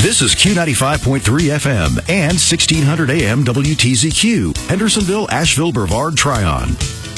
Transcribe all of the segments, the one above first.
This is Q95.3 FM and 1600 AM WTZQ, Hendersonville, Asheville, Brevard, Tryon.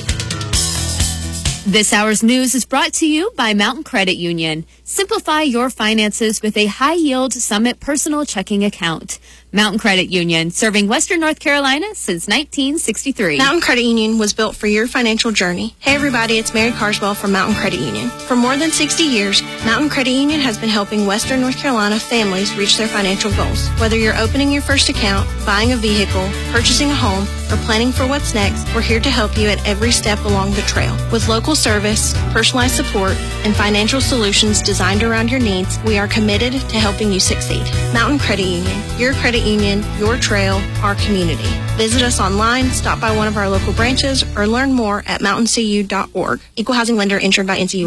This hour's news is brought to you by Mountain Credit Union. Simplify your finances with a high-yield Summit personal checking account. Mountain Credit Union, serving Western North Carolina since 1963. Mountain Credit Union was built for your financial journey. Hey everybody, it's Mary Carswell from Mountain Credit Union. For more than 60 years, Mountain Credit Union has been helping Western North Carolina families reach their financial goals. Whether you're opening your first account, buying a vehicle, purchasing a home, or planning for what's next, we're here to help you at every step along the trail. With local service, personalized support, and financial solutions designed around your needs, we are committed to helping you succeed. Mountain Credit Union, your credit union, your trail, our community. Visit us online, stop by one of our local branches, or learn more at mountaincu.org. Equal housing lender insured by NCUA.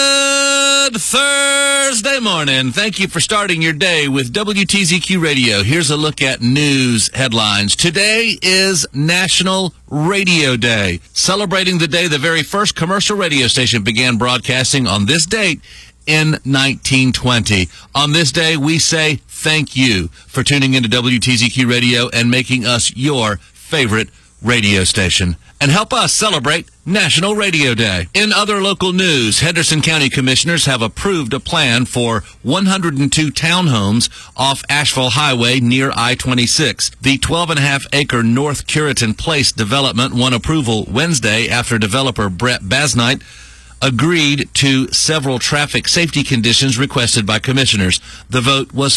Good Thursday morning. Thank you for starting your day with WTZQ Radio. Here's a look at news headlines. Today is National Radio Day, celebrating the day the very first commercial radio station began broadcasting on this date in 1920. On this day, we say thank you for tuning into WTZQ Radio and making us your favorite radio station. And help us celebrate National Radio Day. In other local news, Henderson County Commissioners have approved a plan for 102 townhomes off Asheville Highway near I-26. The 12.5-acre North Curitan Place development won approval Wednesday after developer Brett Basnight agreed to several traffic safety conditions requested by commissioners. The vote was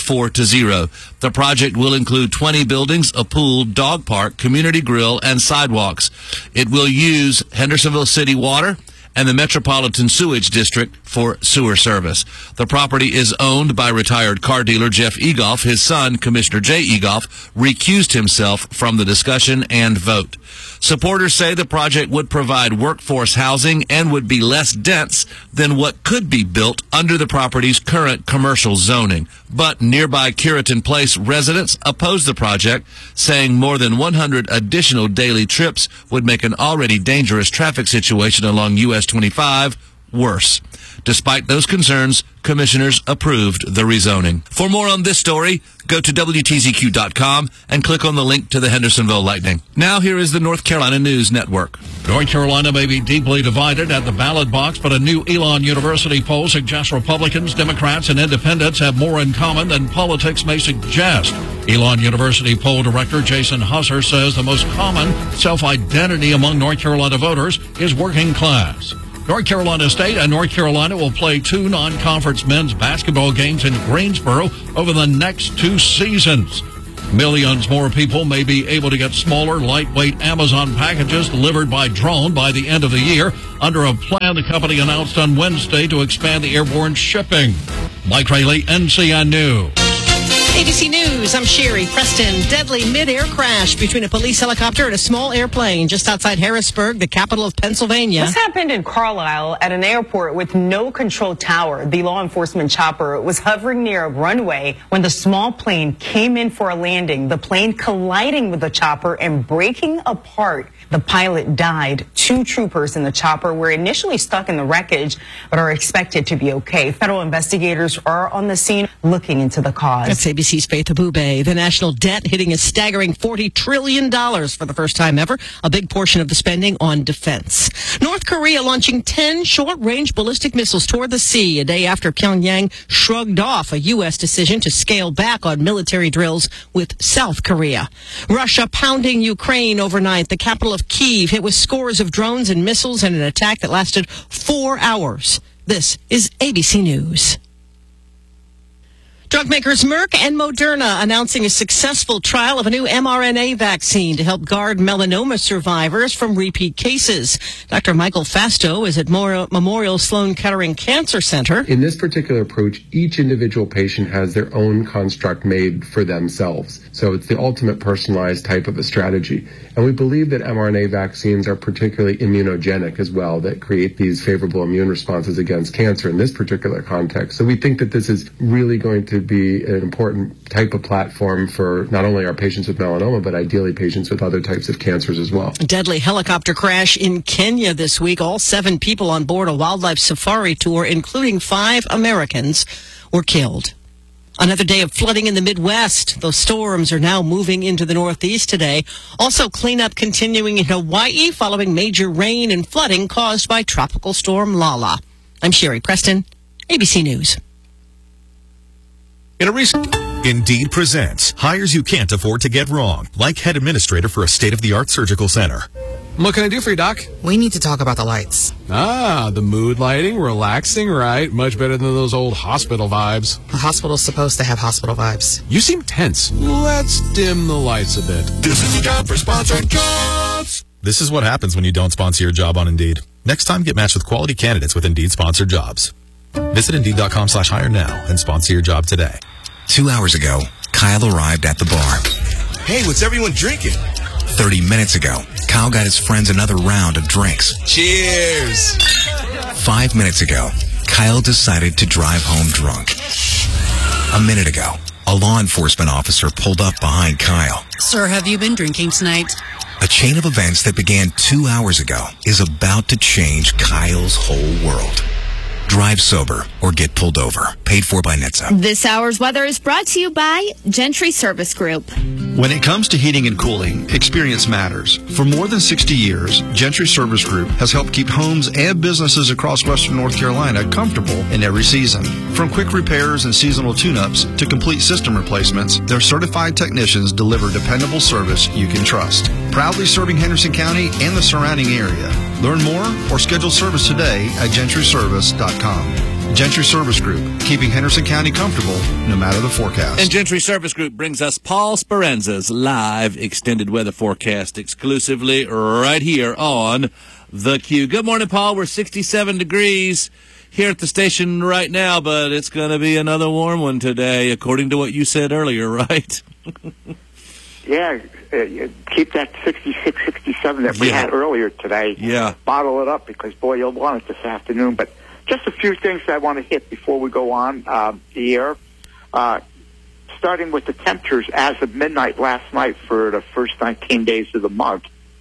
4-0. The project will include 20 buildings, a pool, dog park, community grill, and sidewalks. It will use Hendersonville City Water and the Metropolitan Sewage District for sewer service. The property is owned by retired car dealer Jeff Egoff. His son, Commissioner Jay Egoff, recused himself from the discussion and vote. Supporters say the project would provide workforce housing and would be less dense than what could be built under the property's current commercial zoning. But nearby Curitan Place residents oppose the project, saying more than 100 additional daily trips would make an already dangerous traffic situation along US 25 worse. Despite those concerns, commissioners approved the rezoning. For more on this story, go to WTZQ.com and click on the link to the Hendersonville Lightning. Now here is the North Carolina News Network. North Carolina may be deeply divided at the ballot box, but a new Elon University poll suggests Republicans, Democrats, and Independents have more in common than politics may suggest. Elon University poll director Jason Husser says the most common self-identity among North Carolina voters is working class. North Carolina State and North Carolina will play 2 non-conference men's basketball games in Greensboro over the next 2 seasons. Millions more people may be able to get smaller, lightweight Amazon packages delivered by drone by the end of the year under a plan the company announced on Wednesday to expand the airborne shipping. Mike Rayleigh, NCN News. ABC News, I'm Sherry Preston. Deadly mid-air crash between a police helicopter and a small airplane just outside Harrisburg, the capital of Pennsylvania. This happened in Carlisle at an airport with no control tower. The law enforcement chopper was hovering near a runway when the small plane came in for a landing. The plane colliding with the chopper and breaking apart. The pilot died. 2 troopers in the chopper were initially stuck in the wreckage, but are expected to be okay. Federal investigators are on the scene looking into the cause. That's ABC's Faith Abube. The national debt hitting a staggering $40 trillion for the first time ever, a big portion of the spending on defense. North Korea launching 10 short-range ballistic missiles toward the sea a day after Pyongyang shrugged off a U.S. decision to scale back on military drills with South Korea. Russia pounding Ukraine overnight. The capital of Kyiv hit with scores of drones and missiles in an attack that lasted 4 hours. This is ABC News. Drug makers Merck and Moderna announcing a successful trial of a new mRNA vaccine to help guard melanoma survivors from repeat cases. Dr. Michael Fasto is at Memorial Sloan Kettering Cancer Center. In this particular approach, each individual patient has their own construct made for themselves. So it's the ultimate personalized type of a strategy. And we believe that mRNA vaccines are particularly immunogenic as well, that create these favorable immune responses against cancer in this particular context. So we think that this is really going to be an important type of platform for not only our patients with melanoma, but ideally patients with other types of cancers as well. A deadly helicopter crash in Kenya this week. All 7 people on board a wildlife safari tour, including 5 Americans, were killed. Another day of flooding in the Midwest. Those storms are now moving into the Northeast today. Also, cleanup continuing in Hawaii following major rain and flooding caused by Tropical Storm Lala. I'm Sherry Preston, ABC News. In a recent... Indeed presents hires you can't afford to get wrong, like head administrator for a state-of-the-art surgical center. What can I do for you, Doc? We need to talk about the lights. Ah, the mood lighting, relaxing, right? Much better than those old hospital vibes. A hospital's supposed to have hospital vibes. You seem tense. Let's dim the lights a bit. This is the job for sponsored jobs. This is what happens when you don't sponsor your job on Indeed. Next time, get matched with quality candidates with Indeed sponsored jobs. Visit Indeed.com/hire now and sponsor your job today. 2 hours ago, Kyle arrived at the bar. Hey, what's everyone drinking? 30 minutes ago, Kyle got his friends another round of drinks. Cheers! 5 minutes ago, Kyle decided to drive home drunk. A minute ago, a law enforcement officer pulled up behind Kyle. Sir, have you been drinking tonight? A chain of events that began 2 hours ago is about to change Kyle's whole world. Drive sober or get pulled over. Paid for by NHTSA. This hour's weather is brought to you by Gentry Service Group. When it comes to heating and cooling, experience matters. For more than 60 years, Gentry Service Group has helped keep homes and businesses across Western North Carolina comfortable in every season. From quick repairs and seasonal tune-ups to complete system replacements, their certified technicians deliver dependable service you can trust. Proudly serving Henderson County and the surrounding area. Learn more or schedule service today at gentryservice.com. Gentry Service Group, keeping Henderson County comfortable no matter the forecast. And Gentry Service Group brings us Paul Speranza's live extended weather forecast exclusively right here on The Q. Good morning, Paul. We're 67 degrees here at the station right now, but it's going to be another warm one today, according to what you said earlier, right? Yeah, keep that 66, 67 that we had earlier today. Yeah. Bottle it up because, boy, you'll want it this afternoon. But just a few things I want to hit before we go on the air. Starting with the temperatures as of midnight last night for the first 19 days of the month,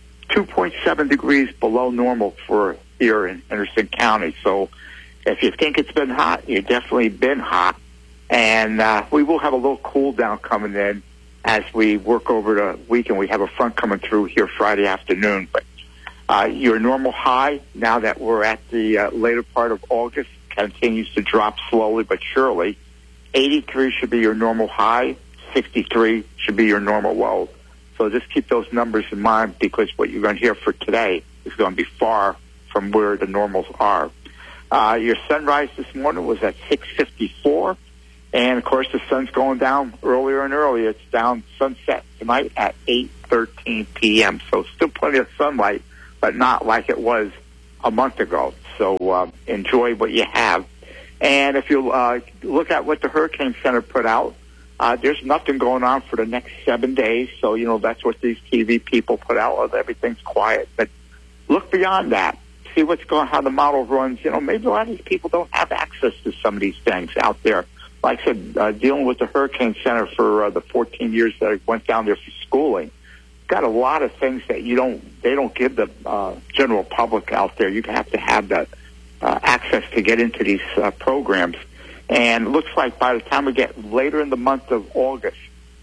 2.7 degrees below normal for here in Henderson County. So if you think it's been hot, you've definitely been hot. And we will have a little cool down coming in as we work over the weekend. We have a front coming through here Friday afternoon. But your normal high, now that we're at the later part of August, continues to drop slowly but surely. 83 should be your normal high. 63 should be your normal low. So just keep those numbers in mind because what you're going to hear for today is going to be far from where the normals are. Your sunrise this morning was at 6:54. And, of course, the sun's going down earlier and earlier. It's down sunset tonight at 8:13 p.m. So still plenty of sunlight, but not like it was a month ago. So enjoy what you have. And if you look at what the Hurricane Center put out, there's nothing going on for the next 7 days. So, you know, that's what these TV people put out. Everything's quiet. But look beyond that. See what's going, how the model runs. You know, maybe a lot of these people don't have access to some of these things out there. Like I said, dealing with the Hurricane Center for the 14 years that I went down there for schooling, got a lot of things that they don't give the general public out there. You have to have that access to get into these programs. And it looks like by the time we get later in the month of August,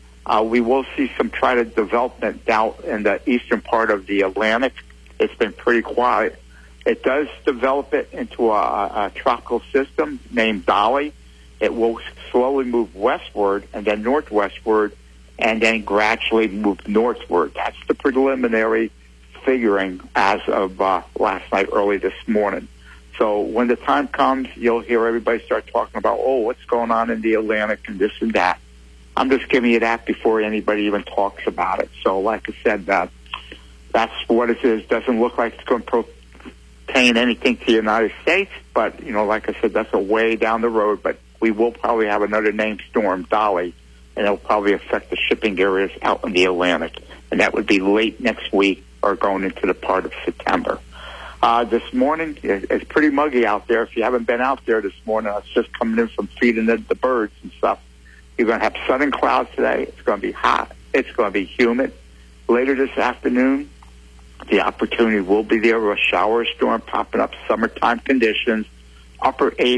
we will see some trident development down in the eastern part of the Atlantic. It's been pretty quiet. It does develop it into a tropical system named Dolly. It will slowly move westward and then northwestward and then gradually move northward. That's the preliminary figuring as of last night, early this morning. So when the time comes, you'll hear everybody start talking about, oh, what's going on in the Atlantic and this and that. I'm just giving you that before anybody even talks about it. So like I said, that's what it is. Doesn't look like it's going to pertain anything to the United States, but, you know, like I said, that's a way down the road. But we will probably have another named storm, Dolly, and it'll probably affect the shipping areas out in the Atlantic. And that would be late next week or going into the part of September. This morning, it's pretty muggy out there. If you haven't been out there this morning, it's just coming in from feeding the birds and stuff. You're going to have sun and clouds today. It's going to be hot. It's going to be humid. Later this afternoon, the opportunity will be there of a shower storm popping up, summertime conditions, upper 80s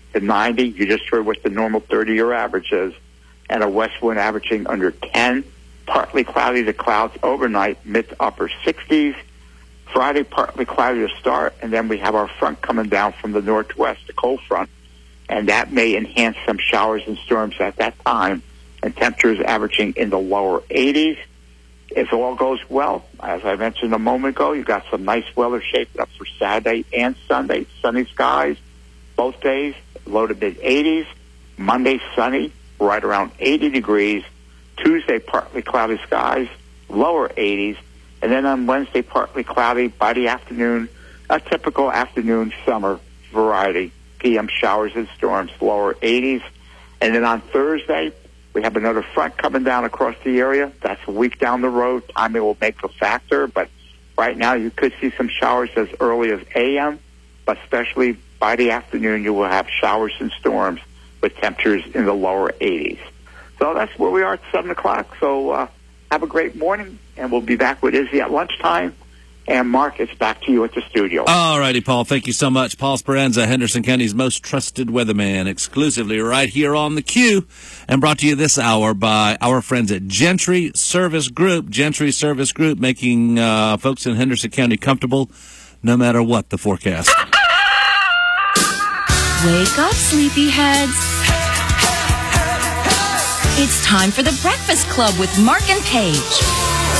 to 90. You just heard what the normal 30-year average is. And a west wind averaging under 10. Partly cloudy to clouds overnight, mid to upper 60s. Friday, partly cloudy to start, and then we have our front coming down from the northwest, the cold front, and that may enhance some showers and storms at that time, and temperatures averaging in the lower 80s. If all goes well, as I mentioned a moment ago, you've got some nice weather shaping up for Saturday and Sunday. Sunny skies both days, low to mid 80s. Monday, sunny, right around 80 degrees. Tuesday, partly cloudy skies, lower 80s. And then on Wednesday, partly cloudy by the afternoon, a typical afternoon summer variety. PM showers and storms, lower 80s. And then on Thursday, we have another front coming down across the area. That's a week down the road. Timing will make a factor, but right now you could see some showers as early as a.m., but especially by the afternoon you will have showers and storms with temperatures in the lower 80s. So that's where we are at 7 o'clock. So have a great morning, and we'll be back with Izzy at lunchtime. And Mark, it's back to you at the studio. All righty, Paul. Thank you so much. Paul Speranza, Henderson County's most trusted weatherman, exclusively right here on the Q, and brought to you this hour by our friends at Gentry Service Group. Gentry Service Group, making folks in Henderson County comfortable no matter what the forecast. Wake up, sleepyheads. It's time for the Breakfast Club with Mark and Paige.